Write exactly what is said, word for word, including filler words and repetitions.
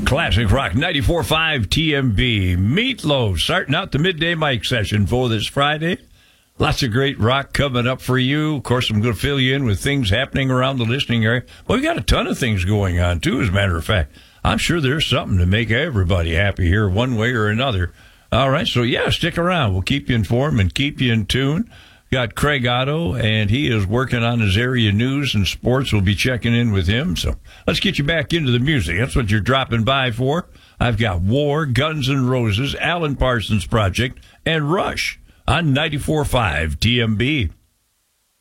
Classic Rock ninety-four point five T M B. Meatloaf starting out the midday mic session for this Friday. Lots of great rock coming up for you. Of course, I'm going to fill you in with things happening around the listening area. Well, we got a ton of things going on, too, as a matter of fact. I'm sure there's something to make everybody happy here one way or another. All right, so, yeah, stick around. We'll keep you informed and keep you in tune. Got Craig Otto, and he is working on his area news and sports. We'll be checking in with him. So let's get you back into the music. That's what you're dropping by for. I've got War, Guns N' Roses, Alan Parsons Project, and Rush on ninety-four point five T M B.